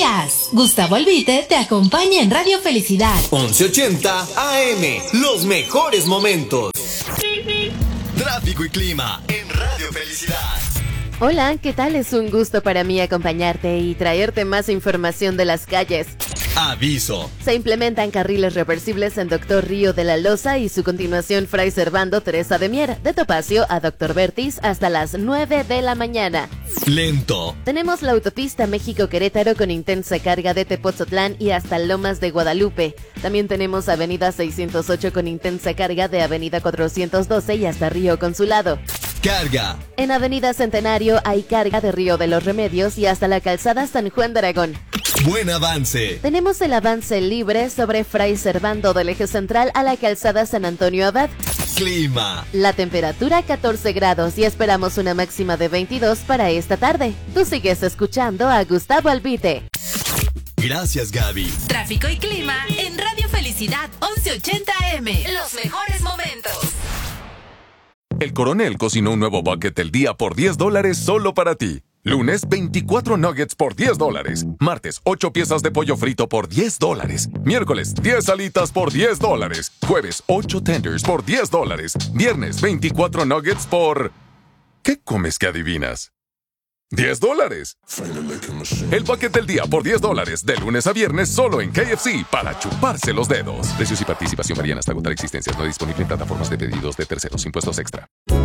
días. Gustavo Albite te acompaña en Radio Felicidad. 1180 AM, los mejores momentos. Tráfico y clima en Radio Felicidad. Hola, ¿qué tal? Es un gusto para mí acompañarte y traerte más información de las calles. Aviso. Se implementan carriles reversibles en Doctor Río de la Loza y su continuación Fray Servando Teresa de Mier, de Topacio a Doctor Vertis hasta las 9 de la mañana. Lento. Tenemos la autopista México-Querétaro con intensa carga de Tepoztlán y hasta Lomas de Guadalupe. También tenemos Avenida 608 con intensa carga de Avenida 412 y hasta Río Consulado. Carga. En Avenida Centenario hay carga de Río de los Remedios y hasta la calzada San Juan de Aragón. Buen avance. Tenemos el avance libre sobre Fray Servando del eje central a la calzada San Antonio Abad. Clima. La temperatura 14 grados y esperamos una máxima de 22 para esta tarde. Tú sigues escuchando a Gustavo Albite. Gracias, Gaby. Tráfico y clima en Radio Felicidad 1180 AM. Los mejores momentos. El Coronel cocinó un nuevo bucket del día por $10 solo para ti. Lunes, 24 nuggets por $10. Martes, 8 piezas de pollo frito por $10. Miércoles, 10 alitas por $10. Jueves, 8 tenders por $10. Viernes, 24 nuggets por... ¿Qué comes que adivinas? $10. El bucket del día por $10. De lunes a viernes solo en KFC para chuparse los dedos. Precios y participación varían hasta agotar existencias. No disponible en plataformas de pedidos de terceros. Impuestos extra.